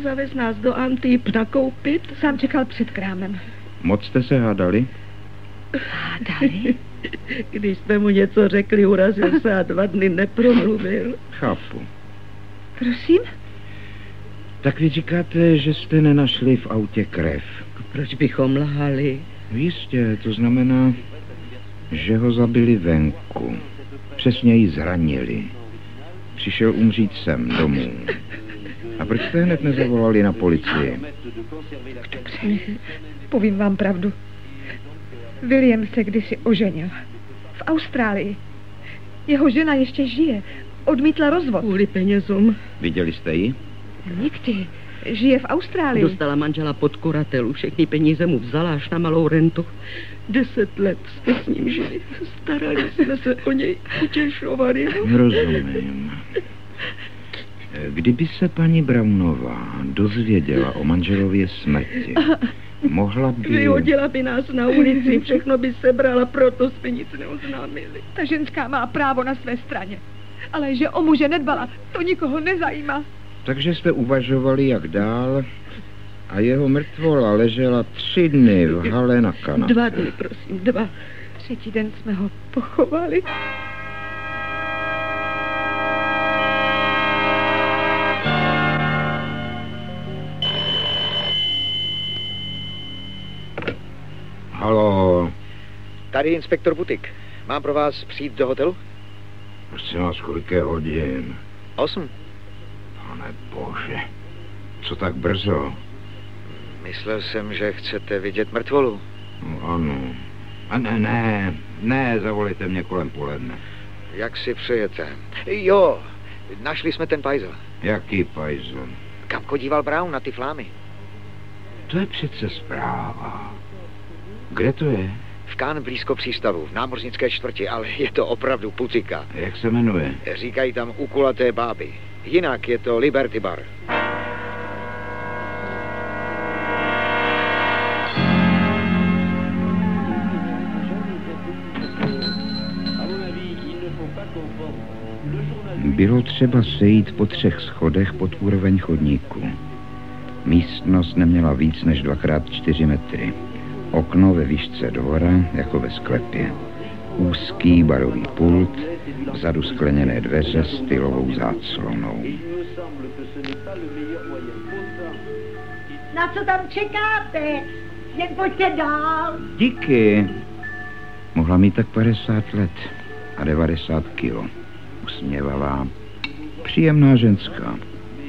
zavez nás do Antýp nakoupit. Sám čekal před krámem. Moc jste se hádali? Hádali? Když jsme mu něco řekli, urazil se a 2 dny nepromluvil. Chápu. Prosím? Tak vy říkáte, že jste nenašli v autě krev. Proč bychom lhali? Jistě, to znamená, že ho zabili venku. Přesně ji zranili. Přišel umřít sem domů. A proč jste hned nezavolali na policii? Dobře, povím vám pravdu. William se kdysi oženil. V Austrálii. Jeho žena ještě žije. Odmítla rozvod. Kvůli penězům. Viděli jste ji? Nikdy. Žije v Austrálii. Dostala manžela pod kuratelu. Všechny peníze mu vzala až na malou rentu. 10 let jsme s ním žili. Starali jsme se o něj. Utěšovali. Rozumím. Kdyby se paní Brownová dozvěděla o manželově smrti, mohla by... Vyhodila by nás na ulici, všechno by sebrala, proto jsme nic neoznámili. Ta ženská má právo na své straně. Ale že o muže nedbala, to nikoho nezajímá. Takže jste uvažovali, jak dál, a jeho mrtvola ležela 3 dny v hale na kanapě. 2 dny, prosím, 2. 3. den jsme ho pochovali. Haló. Tady inspektor Butik. Mám pro vás přijít do hotelu? Prosím vás, kolik je hodin? 8. Pane bože, co tak brzo? Myslel jsem, že chcete vidět mrtvolu. No, ano. A ne, zavolejte mě kolem poledne. Jak si přejete? Jo, našli jsme ten pajzel. Jaký pajzel? Kam chodíval Brown na ty flámy? To je přece zpráva. Kde to je? V Cannes blízko přístavu, v námořnické čtvrti, ale je to opravdu pucika. Jak se jmenuje? Říkají tam ukulaté báby. Jinak je to Liberty Bar. Bylo třeba sejít po 3 schodech pod úroveň chodníku. Místnost neměla víc než 2x4 metry. Okno ve výšce dvora, jako ve sklepě. Úzký barový pult, vzadu skleněné dveře s stylovou záclonou. Na co tam čekáte? Jen pojďte dál. Díky. Mohla mít tak 50 let a 90 kilo. Usměvavá, příjemná ženská.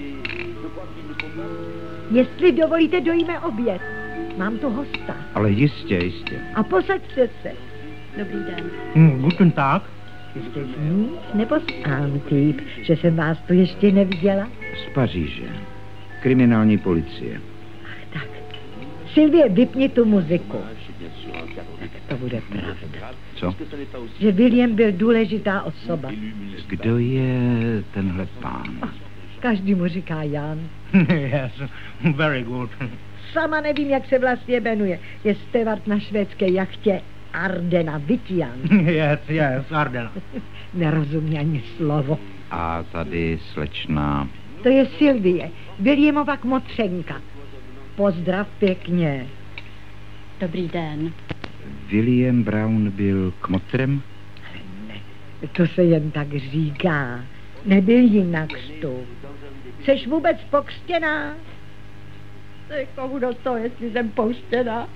Jestli dovolíte, dojíme oběd. Mám tu hosta. Ale jistě. A posaďte se. Dobrý den. Guten Tag. Jste z Nice nebo z Antýp, že jsem vás tu ještě neviděla? Z Paříže. Kriminální policie. Ach tak. Sylvie, vypni tu muziku. Tak to bude pravda. Co? Že William byl důležitá osoba. Kdo je tenhle pán? Každý mu říká Jan. Yes, very good. Sama nevím, jak se vlastně jmenuje. Je stevard na švédské jachtě Ardena Vitian. Yes, Ardena. Nerozumí ani slovo. A tady slečna... To je Sylvie, Williamova kmotřenka. Pozdrav pěkně. Dobrý den. William Brown byl kmotrem? Ne, to se jen tak říká. Nebyl jinak vstup. Jseš vůbec pokřtěná? Komu do toho, jestli jsem pouštěná?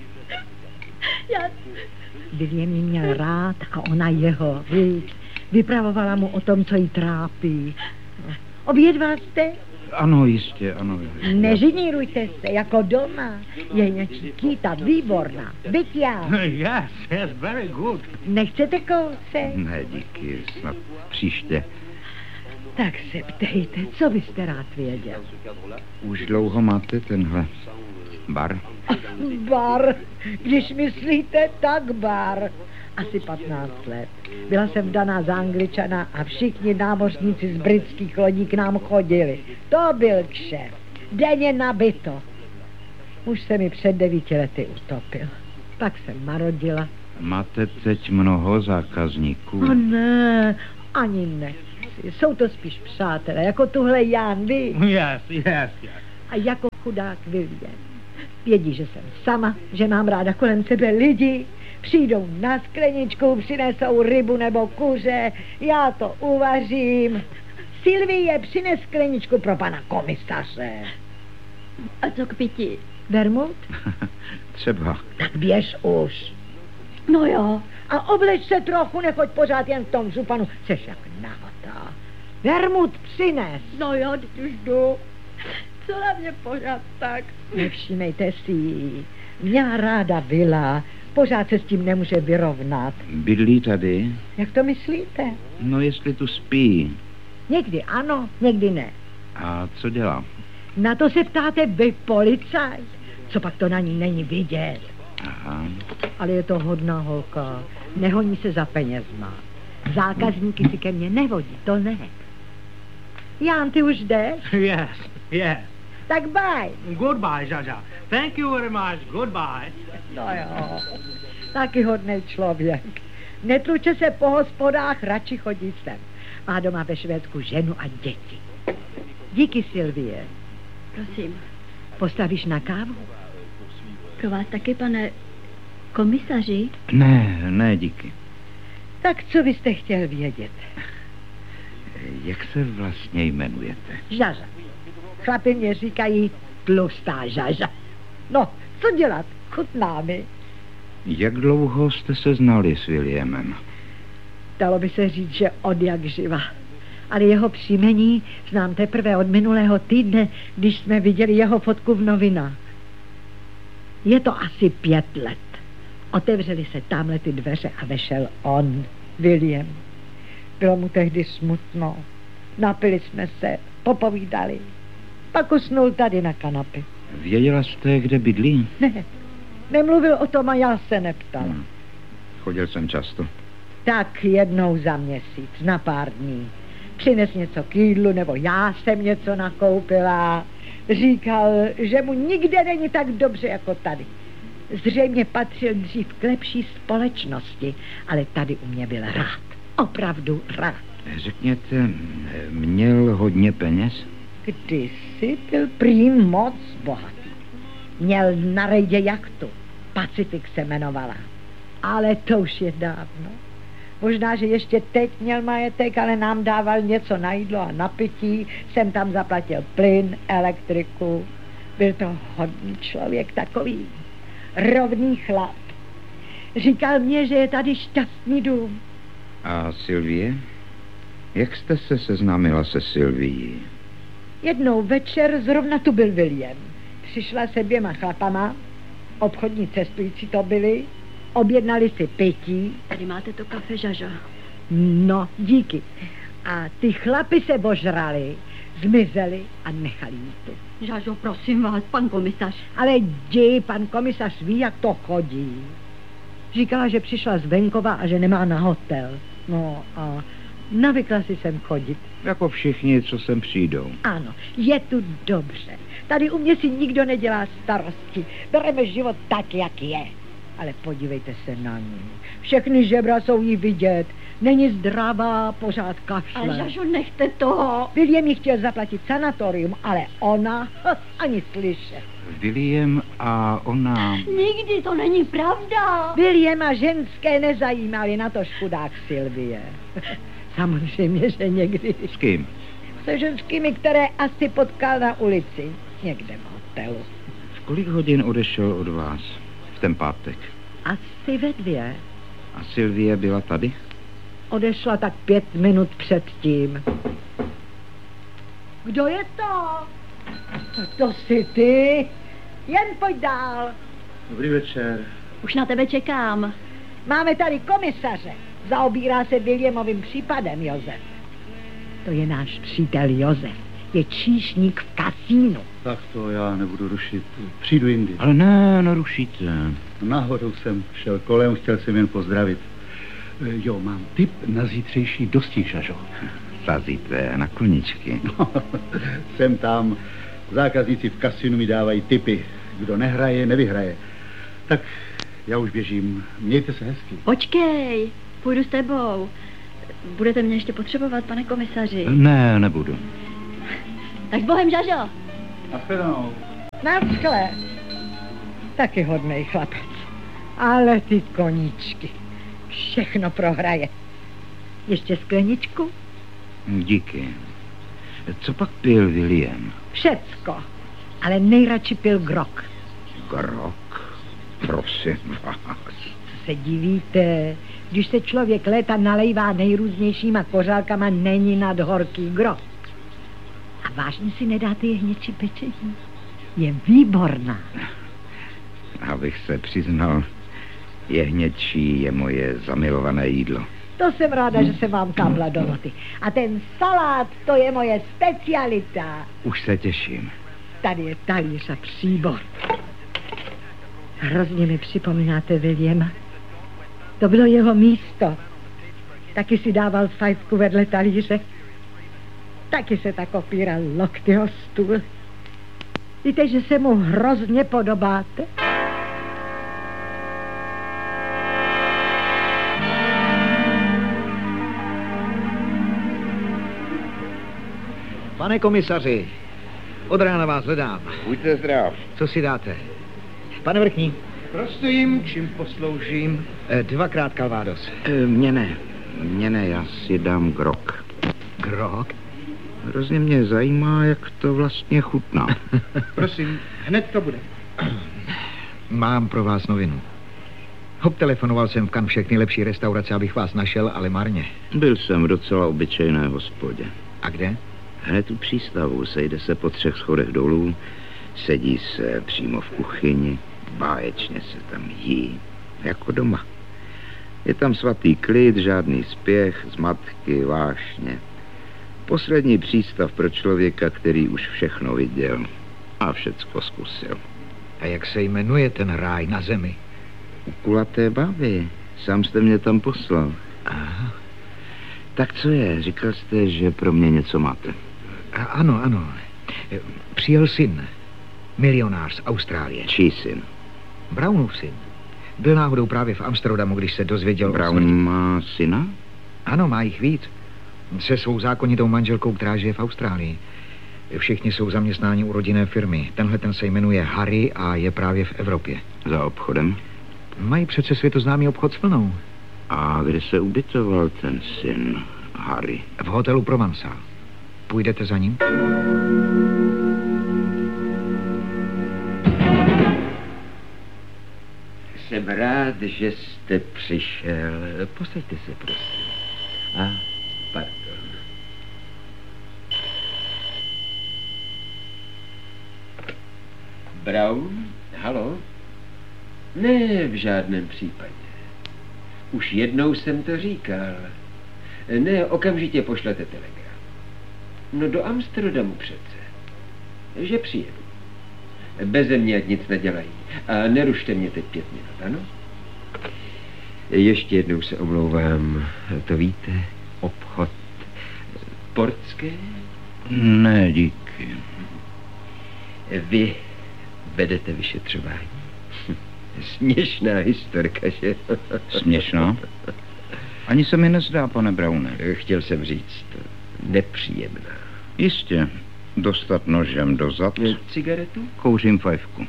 William ji měl rád a ona jeho, víc. Vypravovala mu o tom, co jí trápí. Obědval jste? Ano, jistě, ano. Neženírujte se, jako doma. Je Nikita výborná. Byť já. Yes, very good. Nechcete kousek? Ne, díky, snad příště. Tak se ptejte, co byste rád věděl? Už dlouho máte tenhle bar? Bar, když myslíte, tak bar. Asi 15 let. Byla jsem vdaná za Angličana a všichni námořníci z britských lodí k nám chodili. To byl kšeft. Denně nabito. Už se mi před 9 lety utopil. Pak jsem marodila. Máte teď mnoho zákazníků? O ne, ani ne. Jsou to spíš přátelé, jako tuhle Jan, víš? Yes. A jako chudák William. Vědí, že jsem sama, že mám ráda kolem sebe lidi, přijdou na skleničku, přinesou rybu nebo kuře, já to uvařím. Sylvie, přines skleničku pro pana komisaře. A co k pití? Vermut? Třeba. Tak běž už. No jo. A obleč se trochu, nechoď pořád jen v tom županu. Jseš jak nahatá. Vermut, přines. No jo, teď už jdu. Co na mě pořád tak? Nevšimejte si jí. Měla ráda Vila, pořád se s tím nemůže vyrovnat. Bydlí tady? Jak to myslíte? No, jestli tu spí. Někdy ano, někdy ne. A co dělá? Na to se ptáte vy, policajt? Co pak to na ní není vidět? Aha. Ale je to hodná holka. Nehoní se za penězma. Zákazníky si ke mně nevodí, to ne. Jan, ty už jdeš? Yes, yes. Tak bye. Goodbye, Jaja. Thank you very much. Goodbye. No jo, taky hodný člověk. Netluče se po hospodách, radši chodí sem. Má doma ve Švédsku ženu a děti. Díky, Sylvie. Prosím. Postavíš na kávu? Pro vás taky, pane komisaři? Ne, díky. Tak co byste chtěl vědět? Jak se vlastně jmenujete? Žaža. Chlapi mě říkají tlustá Žaža. No, co dělat? Chutná mi. Jak dlouho jste se znali s Williamem? Dalo by se říct, že od jak živa. Ale jeho příjmení znám teprve od minulého týdne, když jsme viděli jeho fotku v novinách. Je to asi 5 let. Otevřely se tamhle ty dveře a vešel on, William. Bylo mu tehdy smutno. Napili jsme se, popovídali. Pak usnul tady na kanapě. Věděla jste, kde bydlí? Ne, nemluvil o tom a já se neptala. Chodil jsem často. Tak jednou za měsíc, na pár dní. Přines něco k jídlu, nebo já jsem něco nakoupila. Říkal, že mu nikde není tak dobře jako tady. Zřejmě patřil dřív k lepší společnosti, ale tady u mě byl rád. Opravdu rád. Řekněte, měl hodně peněz? Kdysi byl prý moc bohatý. Měl na rejdě jachtu. Pacific se jmenovala. Ale to už je dávno. Možná, že ještě teď měl majetek, ale nám dával něco na jídlo a na pití. Jsem tam zaplatil plyn, elektriku. Byl to hodný člověk, takový rovný chlap. Říkal mě, že je tady šťastný dům. A Sylvie? Jak jste se seznámila se Sylvií? Jednou večer zrovna tu byl William. Přišla se 2 chlapama, obchodní cestující to byli, objednali si pití. Tady máte to kafe, Žažo. No, díky. A ty chlapi se ožrali, zmizeli a nechali jí tu. Žažo, prosím vás, pan komisař. Ale jdi, pan komisař ví, jak to chodí. Říkala, že přišla z venkova a že nemá na hotel. No a navykla si sem chodit. Jako všichni, co sem přijdou. Ano, je tu dobře. Tady u mě si nikdo nedělá starosti. Bereme život tak, jak je. Ale podívejte se na ní. Všechny žebra jsou jí vidět. Není zdravá, pořád kašle. Ale Žažo, nechte toho. William jí chtěl zaplatit sanatorium, ale ona ani slyšet. William a ona... Nikdy to není pravda. William a ženské nezajímali, na to chudák Sylvie. Samozřejmě, že někdy. S kým? Se ženskými, které asi potkal na ulici. Někde v hotelu. V kolik hodin odešel od vás v ten pátek? Asi ve 2. A Sylvie byla tady? Odešla tak 5 minut předtím. Kdo je to? To jsi ty. Jen pojď dál. Dobrý večer. Už na tebe čekám. Máme tady komisaře. Zaobírá se Williamovým případem, Josef. To je náš přítel Josef. Je číšník v kasínu. Tak to já nebudu rušit. Přijdu jindy. Ale ne, nerušíte. Náhodou jsem šel kolem, chtěl jsem jen pozdravit. Jo, mám tip na zítřejší dostih, Žažo. Sazíte na koničky. No, jsem tam. Zákazníci v kasinu mi dávají tipy. Kdo nehraje, nevyhraje. Tak já už běžím. Mějte se hezky. Počkej, půjdu s tebou. Budete mě ještě potřebovat, pane komisaři? Ne, nebudu. Tak s Bohem, Žažo. Naschledanou. Naschle. Taky hodnej chlapec. Ale ty koníčky. Všechno prohraje. Ještě skleničku? Díky. Co pak pil William? Všecko. Ale nejradši pil grog. Grog? Prosím vás. Co se divíte? Když se člověk léta nalejvá nejrůznějšíma kořálkama, není nad horký grog. A vážně si nedáte jehněčí pečení? Je výborná. Abych se přiznal, jehněčí je moje zamilované jídlo. To jsem ráda, že se vám kápla do noty. A ten salát, to je moje specialita. Už se těším. Tady je talíř a příbor. Hrozně mi připomínáte Williama. To bylo jeho místo. Taky si dával fajfku vedle talíře. Taky se tak opíral lokty o stůl. Víte, že se mu hrozně podobáte? Pane komisaři, od rána vás hledám. Buďte zdrav. Co si dáte? Pane vrchní. Prosím, čím posloužím? 2krát Calvados. Mně ne, já si dám grog. Grog? Hrozně mě zajímá, jak to vlastně chutná. Prosím, hned to bude. Mám pro vás novinu. Obtelefonoval jsem v Cannes všechny lepší restaurace, abych vás našel, ale marně. Byl jsem v docela obyčejné hospodě. A kde? Hned u přístavu, sejde se po 3 schodech dolů, sedí se přímo v kuchyni, báječně se tam jí, jako doma. Je tam svatý klid, žádný spěch, zmatky, vášně. Poslední přístav pro člověka, který už všechno viděl a všecko zkusil. A jak se jmenuje ten ráj na zemi? U kulaté baby. Sám jste mě tam poslal. Aha. Tak co je? Říkal jste, že pro mě něco máte. Ano. Přijel syn. Milionář z Austrálie. Čí syn? Brownův syn. Byl náhodou právě v Amsterdamu, když se dozvěděl Brown má syna? Ano, má jich víc. Se svou zákonitou manželkou, která žije v Austrálii. Všichni jsou zaměstnáni u rodinné firmy. Tenhle ten se jmenuje Harry a je právě v Evropě. Za obchodem? Mají přece světoznámý obchod s vlnou. A kde se ubytoval ten syn Harry? V hotelu Provençal. Půjdete za ním? Jsem rád, že jste přišel. Posaďte se, prosím. Pardon. Brown? Halo? Ne, v žádném případě. Už jednou jsem to říkal. Ne, okamžitě pošlete telegram. No do Amsterdamu přece. Že přijedu. Beze mě ať nic nedělají. A nerušte mě teď 5 minut, ano? Ještě jednou se omlouvám. To víte? Obchod portské? Ne, díky. Vy vedete vyšetřování. Směšná historka, že? Směšná? Ani se mi nezdá, pane Browne. Chtěl jsem říct, nepříjemná. Jistě. Dostat nožem do zad. Cigaretu? Kouřím fajfku.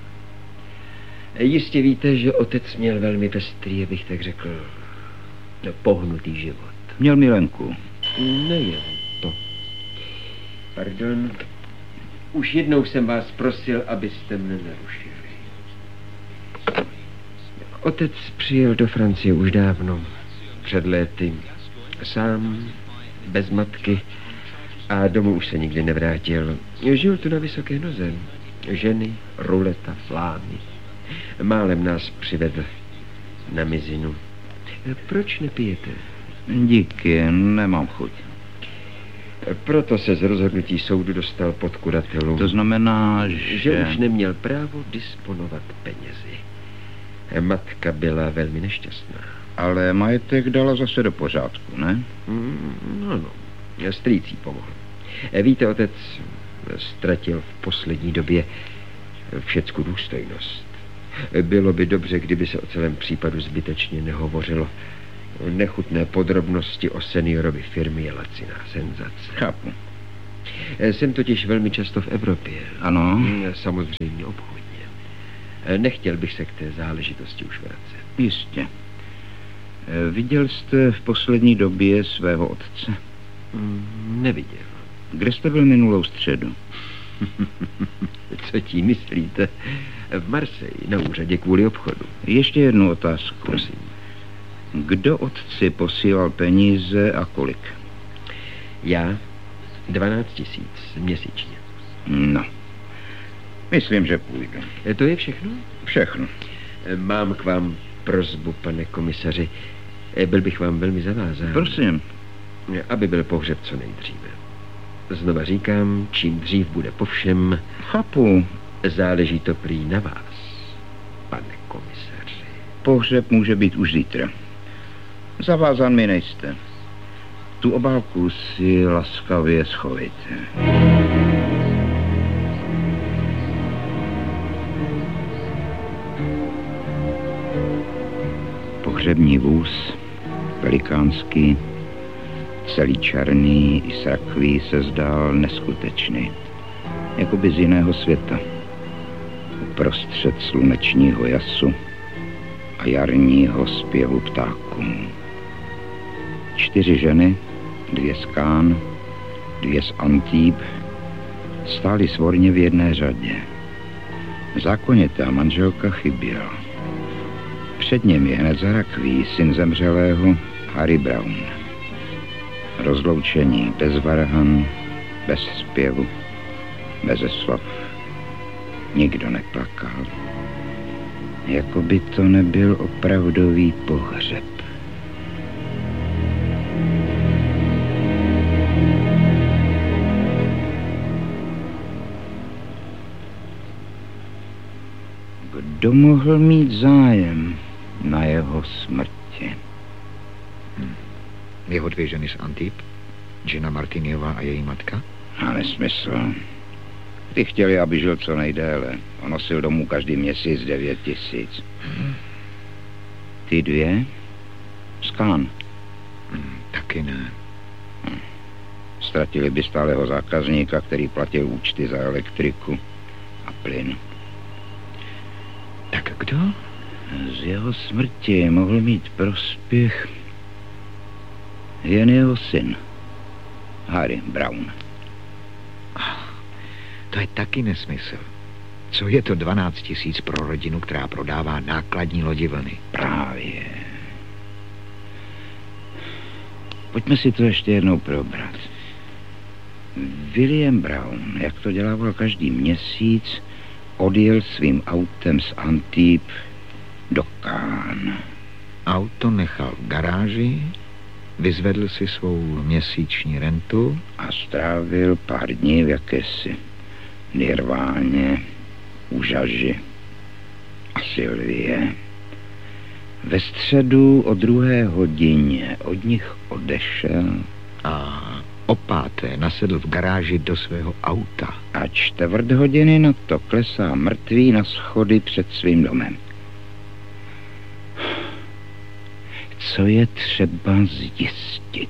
Jistě víte, že otec měl velmi pestrý, abych tak řekl, pohnutý život. Měl milenku. Nejen to. Pardon. Už jednou jsem vás prosil, abyste mne nerušili. Otec přijel do Francie už dávno, před léty. Sám, bez matky a domů už se nikdy nevrátil. Žil tu na vysoké noze. Ženy, ruleta, flámy. Málem nás přivedl na mizinu. Proč nepijete? Díky, nemám chuť. Proto se z rozhodnutí soudu dostal pod kuratelu. To znamená, že už neměl právo disponovat penězi. Matka byla velmi nešťastná. Ale majetek dala zase do pořádku, ne? Ano, strýc jí pomohl. Víte, otec ztratil v poslední době všecku důstojnost. Bylo by dobře, kdyby se o celém případu zbytečně nehovořilo. Nechutné podrobnosti o seniorovi firmy je laciná senzace. Chápu. Jsem totiž velmi často v Evropě. Ano. Samozřejmě obchodně. Nechtěl bych se k té záležitosti už vracet. Jistě. Viděl jste v poslední době svého otce? Neviděl. Kde jste byl minulou středu? Co tím myslíte? V Marseille, na úřadě kvůli obchodu. Ještě jednu otázku. Prosím. Kdo otci posílal peníze a kolik? Já 12 000 měsíčně. No. Myslím, že půjdu. To je všechno? Všechno. Mám k vám prosbu, pane komisaři. Byl bych vám velmi zavázán. Prosím. Aby byl pohřeb co nejdříve. Znova říkám, čím dřív bude po všem. Chápu. Záleží to prý na vás, pane komisaři. Pohřeb může být už zítra. Zavázán mi nejste. Tu obálku si laskavě schovejte. Pohřební vůz, velikánský, celý černý i s rakví se zdál neskutečný, jakoby z jiného světa. Uprostřed slunečního jasu a jarního zpěvu ptáků. 4 ženy, 2 z Cannes, 2 z Antibes, stály svorně v jedné řadě. Zákonitá manželka chyběla. Před ním je hned za rakví syn zemřelého Harry Brown. Rozloučení bez varhan, bez zpěvu, bez slov. Nikdo neplakal. Jako by to nebyl opravdový pohřeb. Kdo mohl mít zájem na jeho smrti? Jeho 2 ženy z Antibes, Gina Martiniová a její matka? A nesmysl. Ty chtěli, aby žil co nejdéle. On nosil domů každý měsíc 9 000. Ty 2? Z Cannes? Taky ne. Ztratili by stálého zákazníka, který platil účty za elektriku a plyn. Tak kdo? Z jeho smrti mohl mít prospěch jen jeho syn, Harry Brown. To je taky nesmysl. Co je to 12 000 pro rodinu, která prodává nákladní lodi vlny? Právě. Pojďme si to ještě jednou probrat. William Brown, jak to dělával každý měsíc, odjel svým autem z Antibes do Cannes. Auto nechal v garáži, vyzvedl si svou měsíční rentu a strávil pár dní v jakési nirváně, úžaži a Sylvie. Ve středu o 2. hodině od nich odešel a o 5. nasedl v garáži do svého auta. A 1/4 hodiny na to klesá mrtvý na schody před svým domem. Co je třeba zjistit?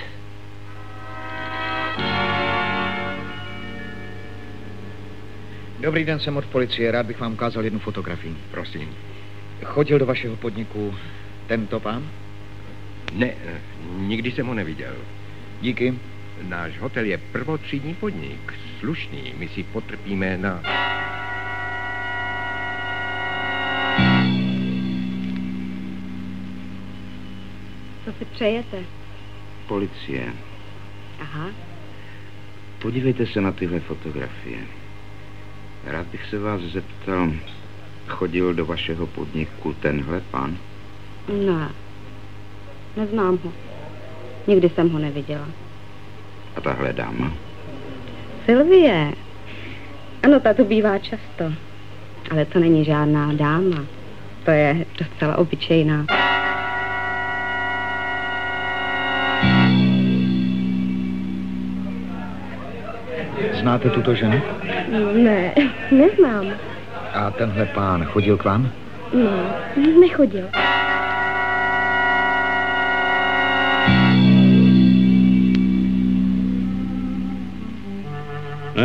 Dobrý den, jsem od policie. Rád bych vám ukázal jednu fotografii. Prosím. Chodil do vašeho podniku tento pán? Ne, nikdy jsem ho neviděl. Díky. Náš hotel je prvotřídní podnik. Slušný, my si potrpíme na... Co si přejete? Policie. Aha. Podívejte se na tyhle fotografie. Rád bych se vás zeptal, chodil do vašeho podniku tenhle pán? Ne, neznám ho. Nikdy jsem ho neviděla. A tahle dáma? Sylvie. Ano, ta tu bývá často. Ale to není žádná dáma. To je docela obyčejná. Znáte tuto ženu? Ne, neznám. A tenhle pán chodil k vám? No, nechodil.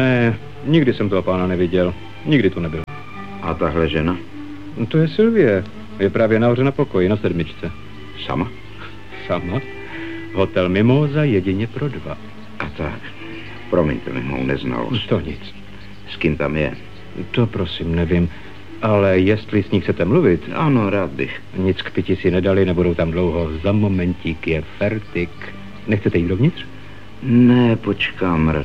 Ne, nikdy jsem toho pána neviděl. Nikdy tu nebyl. A tahle žena? To je Sylvie. Je právě nahoře na pokoji, na 7. Sama? Sama? Hotel Mimoza jedině pro 2. A tak. Promiňte mi mou neznalost. To nic. S kým tam je? To prosím, nevím. Ale jestli s ní chcete mluvit... Ano, rád bych. Nic k pití si nedali, nebudou tam dlouho. Za momentík je fertik. Nechcete jít dovnitř? Ne, počkám,